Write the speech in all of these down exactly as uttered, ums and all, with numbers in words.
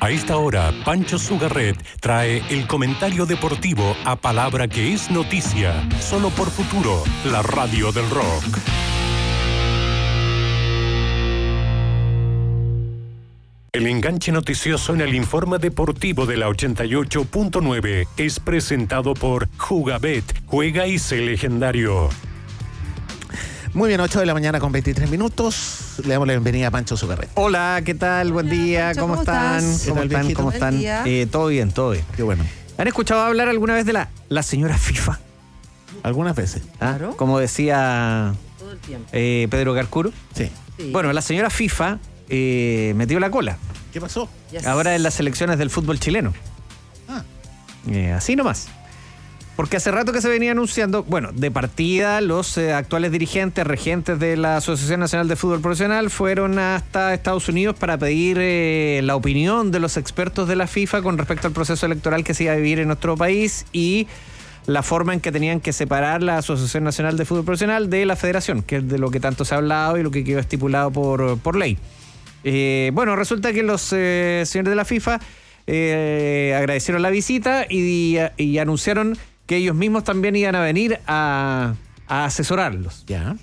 A esta hora, Pancho Sugarret trae el comentario deportivo a palabra que es noticia, solo por Futuro, la radio del rock. El enganche noticioso en el informe deportivo de la ochenta y ocho punto nueve es presentado por Jugabet, juega y sé legendario. Muy bien, ocho de la mañana con veintitrés minutos. Le damos la bienvenida a Pancho Sugarret. Hola, ¿qué tal? Buen Hola, día, Pancho, ¿cómo, ¿cómo están? estás? ¿Cómo ¿Qué tal, están? viejito? ¿Cómo Buen están? día. Eh, todo bien, todo bien. Qué bueno. ¿Han escuchado hablar alguna vez de la, la señora FIFA? Algunas veces. ¿Ah? Claro. Como decía Todo el tiempo. eh, Pedro Carcuro. Sí. Sí. Bueno, la señora FIFA eh, metió la cola. ¿Qué pasó? Yes. Ahora en las selecciones del fútbol chileno. Ah, Eh, así nomás. Porque hace rato que se venía anunciando, bueno, de partida los eh, actuales dirigentes, regentes de la Asociación Nacional de Fútbol Profesional fueron hasta Estados Unidos para pedir eh, la opinión de los expertos de la FIFA con respecto al proceso electoral que se iba a vivir en nuestro país y la forma en que tenían que separar la Asociación Nacional de Fútbol Profesional de la Federación, que es de lo que tanto se ha hablado y lo que quedó estipulado por, por ley. Eh, bueno, resulta que los eh, señores de la FIFA eh, agradecieron la visita y, y anunciaron que ellos mismos también iban a venir a, a asesorarlos. ya.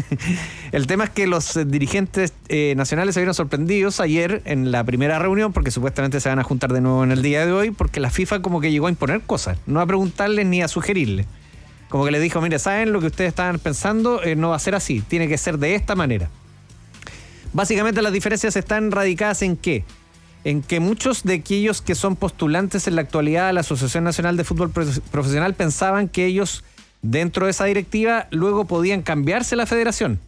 El tema es que los eh, dirigentes eh, nacionales se vieron sorprendidos ayer en la primera reunión porque supuestamente se van a juntar de nuevo en el día de hoy porque la FIFA como que llegó a imponer cosas, no a preguntarles ni a sugerirles. Como que les dijo, mire, ¿saben lo que ustedes estaban pensando? Eh, no va a ser así, tiene que ser de esta manera. Básicamente las diferencias están radicadas en qué? En que muchos de aquellos que son postulantes en la actualidad a la Asociación Nacional de Fútbol Profesional pensaban que ellos, dentro de esa directiva, luego podían cambiarse la federación.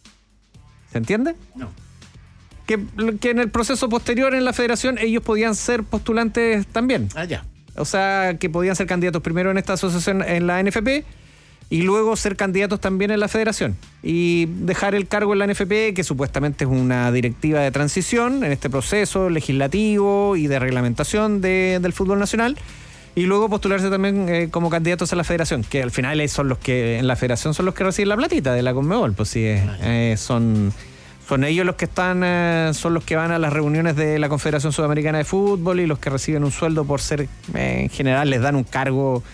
¿Se entiende? No. Que, que en el proceso posterior en la federación ellos podían ser postulantes también. Ah, ya. O sea, que podían ser candidatos primero en esta asociación, en la N F P, y luego ser candidatos también en la federación. Y dejar el cargo en la N F P, que supuestamente es una directiva de transición en este proceso legislativo y de reglamentación de, del fútbol nacional, y luego postularse también eh, como candidatos a la federación, que al final son los que, en la federación son los que reciben la platita de la Conmebol, pues sí, eh, eh, son... Son ellos los que están, eh, son los que van a las reuniones de la Confederación Sudamericana de Fútbol y los que reciben un sueldo por ser, eh, en general les dan un cargo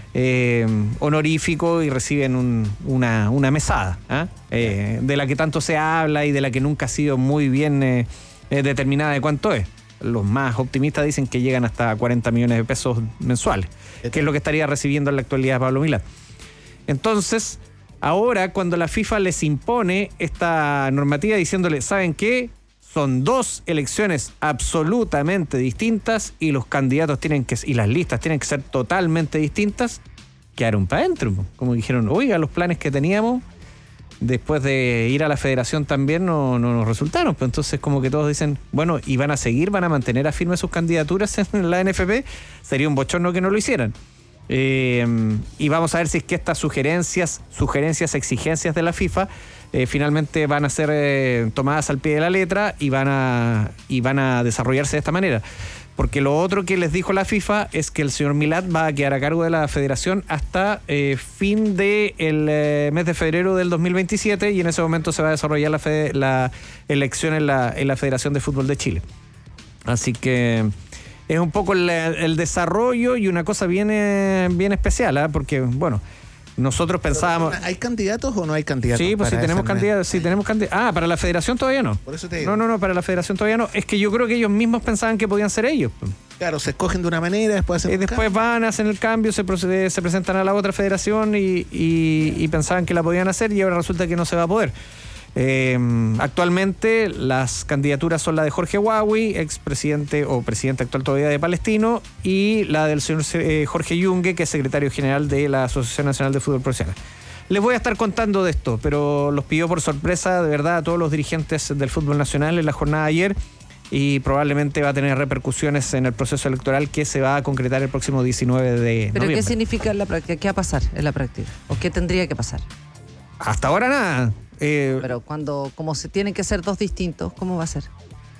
eh, honorífico y reciben un, una, una mesada, ¿eh? Eh, de la que tanto se habla y de la que nunca ha sido muy bien eh, eh, determinada de cuánto es. Los más optimistas dicen que llegan hasta cuarenta millones de pesos mensuales, que es lo que estaría recibiendo en la actualidad Pablo Milán. Entonces... Ahora, cuando la FIFA les impone esta normativa diciéndole, ¿saben qué? Son dos elecciones absolutamente distintas y los candidatos tienen que, y las listas tienen que ser totalmente distintas, quedaron para adentro. Como dijeron, oiga, los planes que teníamos después de ir a la federación también no, no nos resultaron. Pues entonces como que todos dicen, bueno, ¿y van a seguir, van a mantener a firme sus candidaturas en la N F P? Sería un bochorno que no lo hicieran. Eh, y vamos a ver si es que estas sugerencias, sugerencias, exigencias de la FIFA eh, finalmente van a ser eh, tomadas al pie de la letra y van a y van a desarrollarse de esta manera. Porque lo otro que les dijo la FIFA es que el señor Milad va a quedar a cargo de la federación hasta eh, fin del eh, mes de febrero del dos mil veintisiete y en ese momento se va a desarrollar la, fe, la elección en la, en la Federación de Fútbol de Chile. Así que... Es un poco el, el desarrollo y una cosa bien, eh, bien especial, ¿eh? Porque, bueno, nosotros pensábamos... ¿Hay candidatos o no hay candidatos? Sí, pues sí tenemos candidatos, sí tenemos candidatos. Ah, para la federación todavía no. Por eso te digo. No, no, no, para la federación todavía no. Es que yo creo que ellos mismos pensaban que podían ser ellos. Claro, se escogen de una manera, después hacen Y un después cambio. van, hacen el cambio, se, procede, se presentan a la otra federación y, y, y pensaban que la podían hacer y ahora resulta que no se va a poder. Eh, actualmente las candidaturas son la de Jorge Huawei, expresidente o presidente actual todavía de Palestino, y la del señor eh, Jorge Yungue, que es secretario general de la Asociación Nacional de Fútbol Profesional. Les voy a estar contando de esto, pero los pidió por sorpresa de verdad a todos los dirigentes del fútbol nacional en la jornada de ayer y probablemente va a tener repercusiones en el proceso electoral que se va a concretar el próximo diecinueve de ¿Pero noviembre. qué significa en la práctica? ¿Qué va a pasar en la práctica? ¿O qué tendría que pasar? Hasta ahora nada. Eh, Pero cuando, como se tienen que ser dos distintos, ¿cómo va a ser?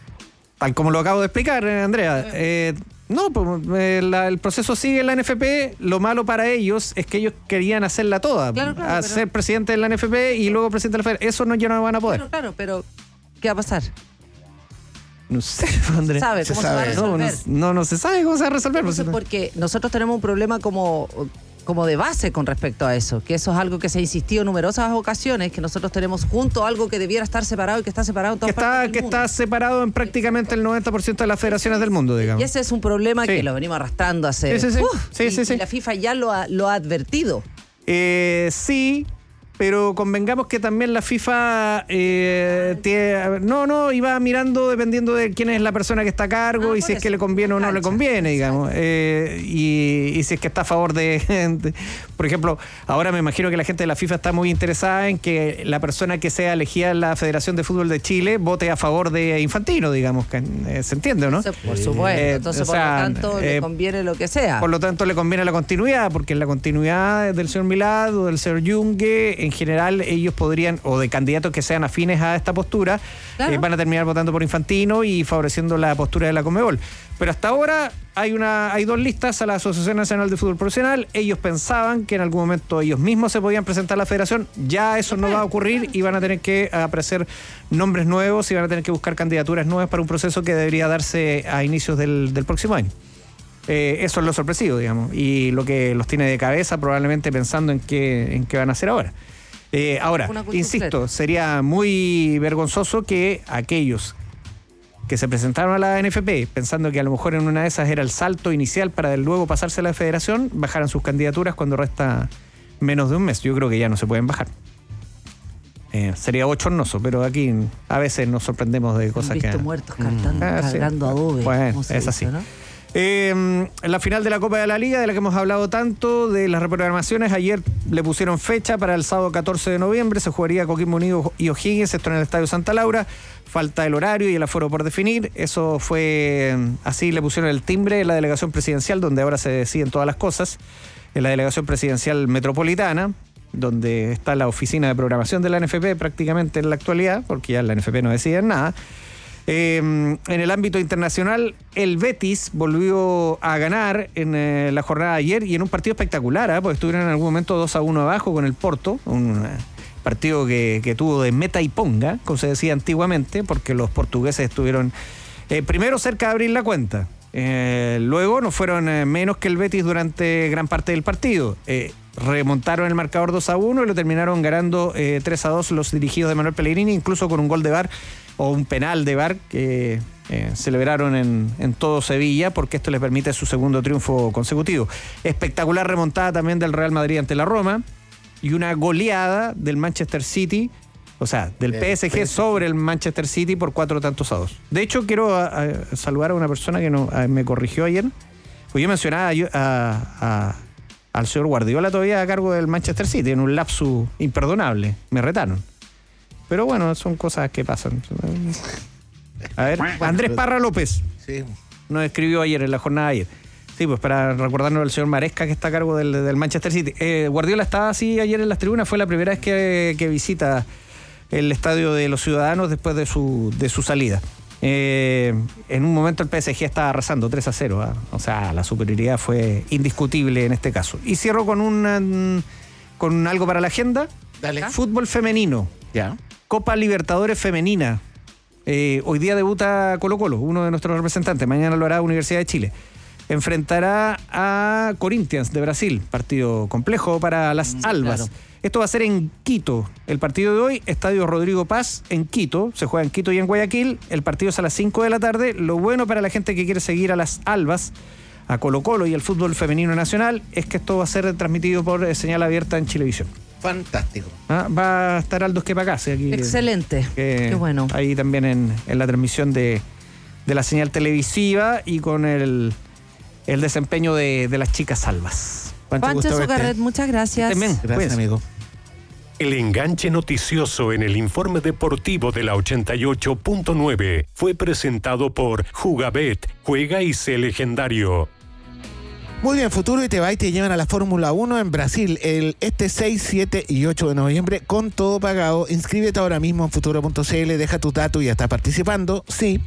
Tal como lo acabo de explicar, eh, Andrea. Eh, no, pues, eh, la, el proceso sigue en la N F P. Lo malo para ellos es que ellos querían hacerla toda. Claro, claro, a pero- ser presidente de la N F P y luego presidente de la F E D. Eso no, ya no van a poder. Claro, claro, pero ¿qué va a pasar? No sé, Andrés. ¿Sabe Se cómo se, va a sabe. No, resolver? no, no, no se sabe cómo se va a resolver. Entonces, pues, porque nosotros tenemos un problema como, como de base con respecto a eso, que eso es algo que se ha insistido en numerosas ocasiones, que nosotros tenemos junto algo que debiera estar separado y que está separado en que todas está, partes del que mundo. está separado en prácticamente el noventa por ciento de las federaciones del mundo, digamos. Y ese es un problema Sí. que lo venimos arrastrando hace... Sí, sí, sí. ¡Uf! Sí, y, sí, sí. y la FIFA ya lo ha, lo ha advertido. Eh, sí, pero convengamos que también la FIFA eh, tiene, no, no, iba mirando dependiendo de quién es la persona que está a cargo Ah, y por si es eso, que le conviene o no le cancha. conviene, digamos. Eh, y, y si es que está a favor de, de- Por ejemplo, ahora me imagino que la gente de la FIFA está muy interesada en que la persona que sea elegida en la Federación de Fútbol de Chile vote a favor de Infantino, digamos. Que, eh, ¿se entiende, no? Entonces, por supuesto. Eh, Entonces, o por sea, lo tanto, eh, le conviene lo que sea. Por lo tanto, le conviene la continuidad, porque la continuidad del señor Milad o del señor Junge, en general, ellos podrían, o de candidatos que sean afines a esta postura, Claro. eh, van a terminar votando por Infantino y favoreciendo la postura de la Conmebol. Pero hasta ahora hay una hay dos listas a la Asociación Nacional de Fútbol Profesional. Ellos pensaban que en algún momento ellos mismos se podían presentar a la federación. Ya eso no va a ocurrir y van a tener que aparecer nombres nuevos y van a tener que buscar candidaturas nuevas para un proceso que debería darse a inicios del, del próximo año. Eh, eso es lo sorpresivo, digamos, y lo que los tiene de cabeza probablemente pensando en qué, en qué van a hacer ahora. Eh, ahora, Una coyuntura. insisto, sería muy vergonzoso que aquellos que se presentaron a la N F P pensando que a lo mejor en una de esas era el salto inicial para luego pasarse a la federación, bajaran sus candidaturas cuando resta menos de un mes. Yo creo que ya no se pueden bajar. Eh, sería bochornoso, pero aquí a veces nos sorprendemos de Han cosas visto que... muertos cargando, Ah, sí. cargando adobe. Bueno, como se es dice, así. ¿no? Eh, la final de la Copa de la Liga, de la que hemos hablado tanto, de las reprogramaciones, ayer le pusieron fecha para el sábado catorce de noviembre, se jugaría Coquimbo Unido y O'Higgins, esto en el Estadio Santa Laura, falta el horario y el aforo por definir, eso fue, así le pusieron el timbre en la delegación presidencial, donde ahora se deciden todas las cosas, en la delegación presidencial metropolitana, donde está la oficina de programación de la N F P prácticamente en la actualidad, porque ya la N F P no decide nada. Eh, en el ámbito internacional, el Betis volvió a ganar en eh, la jornada de ayer y en un partido espectacular, ¿eh? Porque estuvieron en algún momento dos a uno abajo con el Porto, un eh, partido que, que tuvo de meta y ponga, como se decía antiguamente, porque los portugueses estuvieron eh, primero cerca de abrir la cuenta. Eh, luego no fueron eh, menos que el Betis durante gran parte del partido. Eh, remontaron el marcador dos a uno y lo terminaron ganando eh, tres a dos los dirigidos de Manuel Pellegrini, incluso con un gol de V A R o un penal de V A R que eh, celebraron en, en todo Sevilla, porque esto les permite su segundo triunfo consecutivo. Espectacular remontada también del Real Madrid ante la Roma y una goleada del Manchester City, o sea, del P S G sobre el Manchester City por cuatro tantos a dos. De hecho, quiero a, a saludar a una persona que no, a, me corrigió ayer, pues yo mencionaba yo, a, a, al señor Guardiola todavía a cargo del Manchester City, en un lapsus imperdonable. Me retaron. Pero bueno, son cosas que pasan. A ver, Andrés Parra López Sí. nos escribió ayer, en la jornada de ayer. Sí, pues para recordarnos al señor Maresca, que está a cargo del, del Manchester City. Eh, Guardiola estaba así ayer en las tribunas, fue la primera vez que, que visita el estadio de los Ciudadanos después de su, de su salida. Eh, en un momento el P S G estaba arrasando tres a cero, ¿eh? O sea, la superioridad fue indiscutible en este caso. Y cierro con, una, con algo para la agenda. Dale. Fútbol femenino. Ya. Copa Libertadores Femenina. Eh, hoy día debuta Colo Colo, uno de nuestros representantes. Mañana lo hará Universidad de Chile. Enfrentará a Corinthians de Brasil. Partido complejo para las Mm, albas. claro. Esto va a ser en Quito. El partido de hoy, Estadio Rodrigo Paz en Quito. Se juega en Quito y en Guayaquil. El partido es a las cinco de la tarde. Lo bueno para la gente que quiere seguir a las albas, a Colo Colo y al fútbol femenino nacional, es que esto va a ser transmitido por eh, señal abierta en Chilevisión. Fantástico. Ah, va a estar Aldo Esquepacase aquí. Excelente. que Qué bueno. Ahí también en, en la transmisión de, de la señal televisiva y con el, el desempeño de, de las chicas salvas. Pancho gusto verte. Zucarret, muchas gracias. También. Gracias, Pues. amigo. El enganche noticioso en el informe deportivo de la ochenta y ocho punto nueve fue presentado por Jugabet, juega y sé legendario. Muy bien, Futuro y te va y te llevan a la Fórmula uno en Brasil el este seis, siete y ocho de noviembre con todo pagado. Inscríbete ahora mismo en futuro punto c l, deja tus datos y ya estás participando. Sí,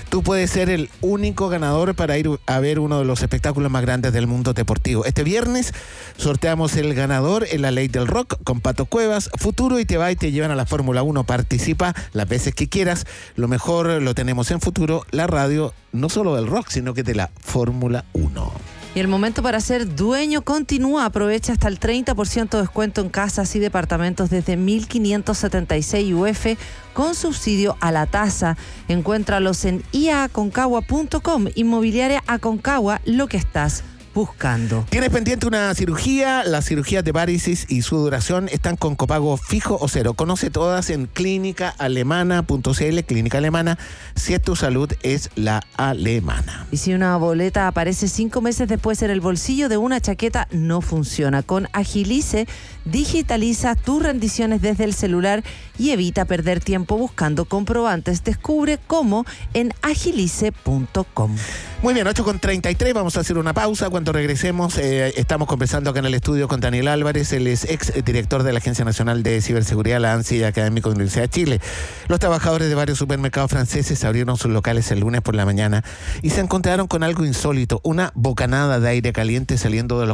tú puedes ser el único ganador para ir a ver uno de los espectáculos más grandes del mundo deportivo. Este viernes sorteamos el ganador en la Ley del Rock con Pato Cuevas. Futuro y te va y te llevan a la Fórmula uno. Participa las veces que quieras. Lo mejor lo tenemos en Futuro, la radio no solo del rock, sino que de la Fórmula uno. Y el momento para ser dueño continúa. Aprovecha hasta el treinta por ciento de descuento en casas y departamentos desde mil quinientos setenta y seis U F con subsidio a la tasa. Encuéntralos en i a aconcagua punto com. Inmobiliaria Aconcagua, lo que estás buscando. ¿Tienes pendiente una cirugía? Las cirugías de varices y su duración están con copago fijo o cero. Conoce todas en clínica alemana punto c l. Clínica Alemana, si es tu salud, es la alemana. Y si una boleta aparece cinco meses después en el bolsillo de una chaqueta, no funciona. Con Agilice, digitaliza tus rendiciones desde el celular y evita perder tiempo buscando comprobantes. Descubre cómo en agilice punto com. Muy bien, ocho con treinta y tres, vamos a hacer una pausa. Cuando regresemos, eh, estamos conversando acá en el estudio con Daniel Álvarez, él es ex director de la Agencia Nacional de Ciberseguridad, la ANSI, y académico de la Universidad de Chile. Los trabajadores de varios supermercados franceses abrieron sus locales el lunes por la mañana y se encontraron con algo insólito, una bocanada de aire caliente saliendo de los